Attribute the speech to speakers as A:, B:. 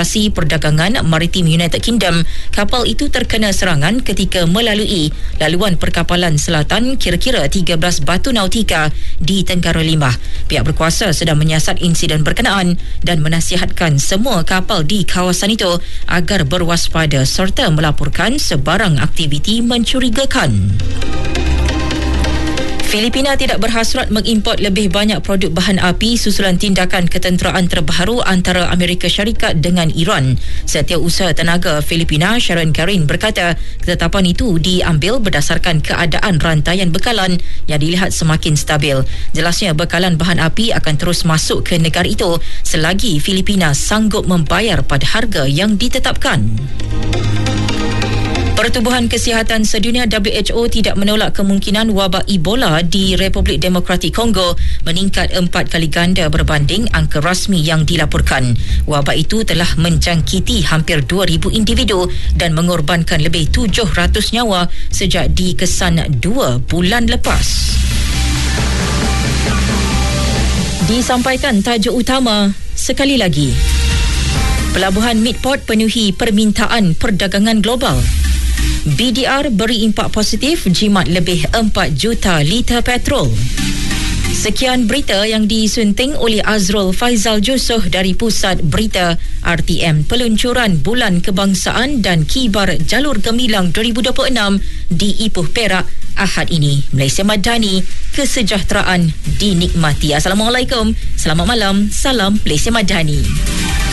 A: Organisasi Perdagangan Maritim United Kingdom, kapal itu terkena serangan ketika melalui laluan perkapalan selatan kira-kira 13 batu nautika di Tenggara Limbah. Pihak berkuasa sedang menyiasat insiden berkenaan dan menasihatkan semua kapal di kawasan itu agar berwaspada serta melaporkan sebarang aktiviti mencurigakan. Filipina tidak berhasrat mengimport lebih banyak produk bahan api susulan tindakan ketenteraan terbaru antara Amerika Syarikat dengan Iran. Setiausaha Tenaga Filipina Sharon Karin berkata ketetapan itu diambil berdasarkan keadaan rantaian bekalan yang dilihat semakin stabil. Jelasnya bekalan bahan api akan terus masuk ke negara itu selagi Filipina sanggup membayar pada harga yang ditetapkan. Pertubuhan Kesihatan Sedunia WHO tidak menolak kemungkinan wabak Ebola di Republik Demokratik Kongo meningkat 4 kali ganda berbanding angka rasmi yang dilaporkan. Wabak itu telah menjangkiti hampir 2,000 individu dan mengorbankan lebih 700 nyawa sejak dikesan 2 bulan lepas. Disampaikan tajuk utama sekali lagi. Pelabuhan Midport penuhi permintaan perdagangan global. BDR beri impak positif jimat lebih 4 juta liter petrol. Sekian berita yang disunting oleh Azrul Faizal Jusoh dari Pusat Berita RTM. Peluncuran Bulan Kebangsaan dan Kibar Jalur Gemilang 2026 di Ipoh Perak Ahad ini. Malaysia Madani, kesejahteraan dinikmati. Assalamualaikum, selamat malam, salam Malaysia Madani.